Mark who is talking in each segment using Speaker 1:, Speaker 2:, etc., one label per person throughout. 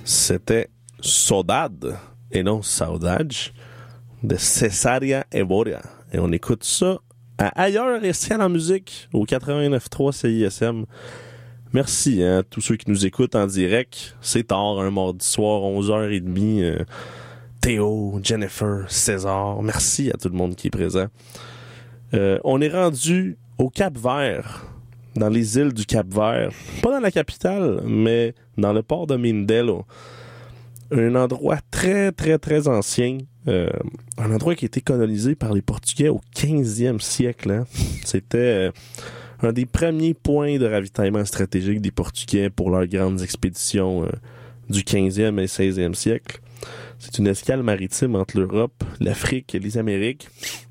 Speaker 1: C'était Saudade et non Saudade de Cesaria Evora. Et on écoute ça à Ailleurs et Ciel en musique au 89.3 CISM. Merci à tous ceux qui nous écoutent en direct. C'est tard, un mardi soir, 11h30. Théo, Jennifer, César. Merci à tout le monde qui est présent. On est rendu au Cap-Vert, dans les îles du Cap-Vert. Pas dans la capitale, mais dans le port de Mindelo. Un endroit très, très, très ancien. Un endroit qui a été colonisé par les Portugais au 15e siècle. Hein. C'était un des premiers points de ravitaillement stratégique des Portugais pour leurs grandes expéditions du 15e et 16e siècle. C'est une escale maritime entre l'Europe, l'Afrique et les Amériques.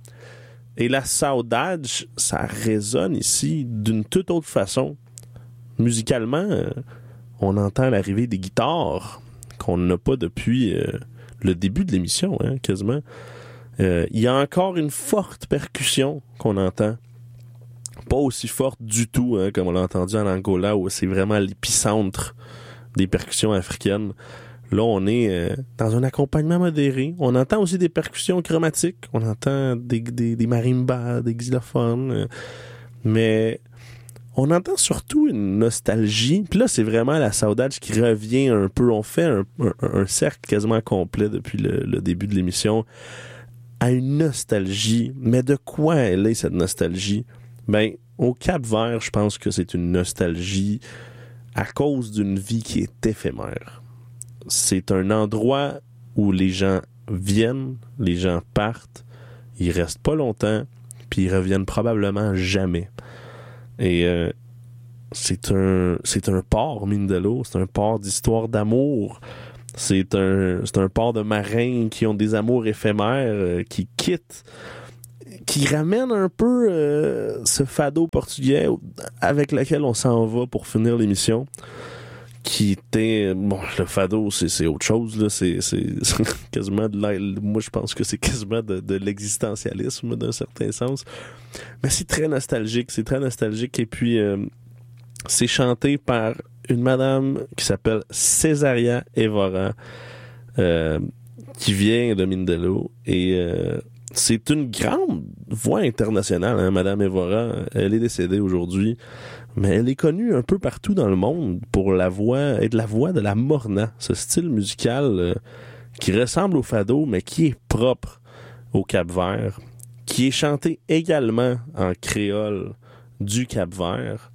Speaker 1: Et la saudade, ça résonne ici d'une toute autre façon. Musicalement, on entend l'arrivée des guitares qu'on n'a pas depuis le début de l'émission, hein, quasiment. Il y a encore une forte percussion qu'on entend. Pas aussi forte du tout, hein, comme on l'a entendu en Angola, où c'est vraiment l'épicentre des percussions africaines. Là, on est dans un accompagnement modéré. On entend aussi des percussions chromatiques. On entend des marimbas, des xylophones. Mais on entend surtout une nostalgie. Puis là, c'est vraiment la saudade qui revient un peu. On fait un cercle quasiment complet depuis le début de l'émission à une nostalgie. Mais de quoi elle est, cette nostalgie? Ben, au Cap-Vert, je pense que c'est une nostalgie à cause d'une vie qui est éphémère. C'est un endroit où les gens viennent, les gens partent, ils restent pas longtemps, puis ils reviennent probablement jamais. Et c'est un port, Mindelo, c'est un port d'histoire d'amour. C'est un port de marins qui ont des amours éphémères, qui quittent, qui ramènent un peu ce fado portugais avec lequel on s'en va pour finir l'émission. Qui était... Bon, le fado, c'est autre chose, là. C'est quasiment moi, je pense que c'est quasiment de l'existentialisme, d'un certain sens. Mais c'est très nostalgique. Et puis, c'est chanté par une madame qui s'appelle Cesaria Evora, qui vient de Mindelo. Et c'est une grande voix internationale, hein, Madame Evora. Elle est décédée aujourd'hui. Mais elle est connue un peu partout dans le monde pour la voix de la morna, ce style musical qui ressemble au fado, mais qui est propre au Cap-Vert, qui est chanté également en créole du Cap-Vert,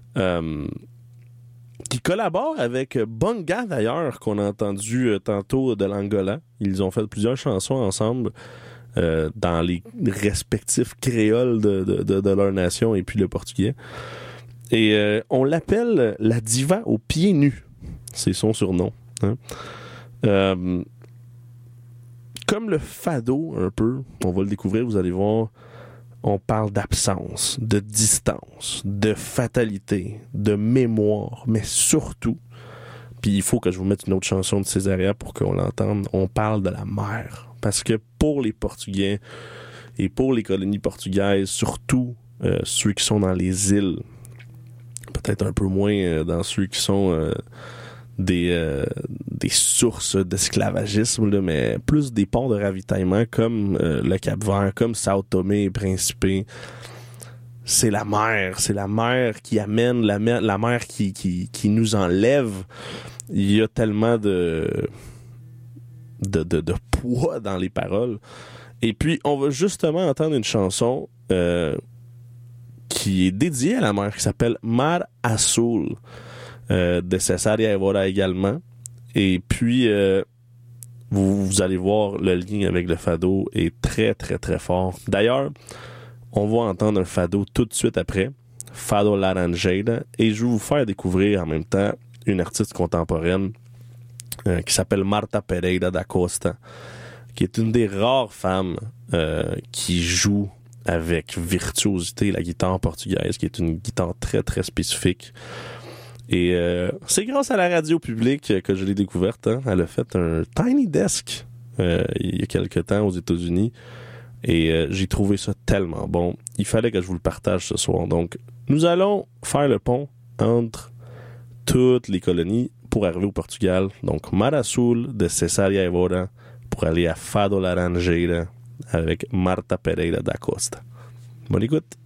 Speaker 1: qui collabore avec Bonga d'ailleurs, qu'on a entendu tantôt de l'Angola. Ils ont fait plusieurs chansons ensemble dans les respectifs créoles de leur nation et puis le portugais. Et on l'appelle la diva aux pieds nus. C'est son surnom. Hein? Comme le fado, un peu, on va le découvrir, vous allez voir, on parle d'absence, de distance, de fatalité, de mémoire, mais surtout, puis il faut que je vous mette une autre chanson de Cesaria pour qu'on l'entende, on parle de la mer. Parce que pour les Portugais et pour les colonies portugaises, surtout ceux qui sont dans les îles, peut-être un peu moins dans ceux qui sont des sources d'esclavagisme, là, mais plus des ponts de ravitaillement comme le Cap-Vert, comme Sao Tomé et Principe. C'est la mer qui amène, la mer qui nous enlève. Il y a tellement de poids dans les paroles. Et puis, on va justement entendre une chanson qui est dédié à la mer, qui s'appelle Mar Azul, de Cesaria Evora également. Et puis, vous allez voir, le lien avec le fado est très, très, très fort. D'ailleurs, on va entendre un fado tout de suite après, Fado Laranjeira, et je vais vous faire découvrir en même temps une artiste contemporaine qui s'appelle Marta Pereira da Costa, qui est une des rares femmes qui joue avec virtuosité la guitare portugaise, qui est une guitare très, très spécifique. Et c'est grâce à la radio publique que je l'ai découverte. Hein. Elle a fait un Tiny Desk il y a quelques temps aux États-Unis. Et j'ai trouvé ça tellement bon. Il fallait que je vous le partage ce soir. Donc, nous allons faire le pont entre toutes les colonies pour arriver au Portugal. Donc, Mar Azul de Cesaria Evora pour aller à Fado Laranjeira avec Marta Pereira da Costa. Bonne écoute!